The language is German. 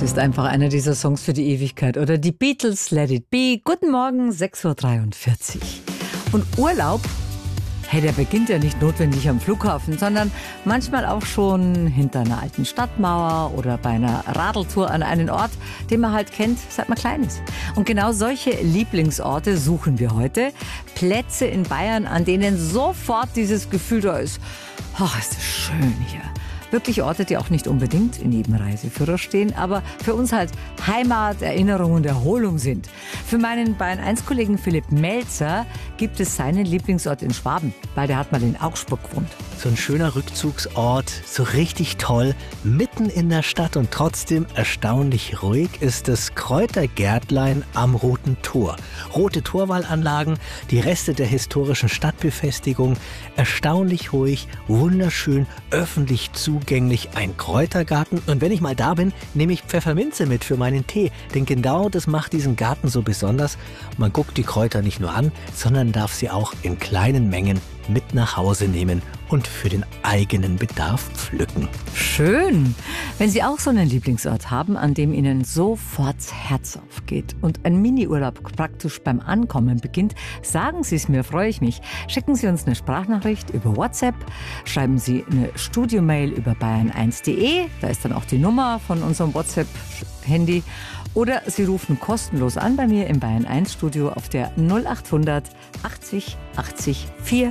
ist einfach einer dieser Songs für die Ewigkeit. Oder die Beatles, Let It Be. Guten Morgen, 6:43 Uhr. Und Urlaub, der beginnt ja nicht notwendig am Flughafen, sondern manchmal auch schon hinter einer alten Stadtmauer oder bei einer Radeltour an einen Ort, den man halt kennt, seit man klein ist. Und genau solche Lieblingsorte suchen wir heute. Plätze in Bayern, an denen sofort dieses Gefühl da ist, ach, ist das schön hier. Wirklich Orte, die auch nicht unbedingt in jedem Reiseführer stehen, aber für uns halt Heimat, Erinnerung und Erholung sind. Für meinen Bayern-1-Kollegen Philipp Melzer gibt es seinen Lieblingsort in Schwaben, weil der hat mal in Augsburg gewohnt. So ein schöner Rückzugsort, so richtig toll, mitten in der Stadt und trotzdem erstaunlich ruhig ist das Kräutergärtlein am Roten Tor. Rote Torwallanlagen, die Reste der historischen Stadtbefestigung, erstaunlich ruhig, wunderschön, öffentlich zugänglich, ein Kräutergarten. Und wenn ich mal da bin, nehme ich Pfefferminze mit für meinen Tee, denn genau das macht diesen Garten so besonders. Man guckt die Kräuter nicht nur an, sondern darf sie auch in kleinen Mengen mit nach Hause nehmen und für den eigenen Bedarf pflücken. Schön! Wenn Sie auch so einen Lieblingsort haben, an dem Ihnen sofort das Herz aufgeht und ein Mini-Urlaub praktisch beim Ankommen beginnt, sagen Sie es mir, freue ich mich. Schicken Sie uns eine Sprachnachricht über WhatsApp, schreiben Sie eine Studiomail über bayern1.de, da ist dann auch die Nummer von unserem WhatsApp-Handy, oder Sie rufen kostenlos an bei mir im Bayern 1 Studio auf der 0800 80 80 4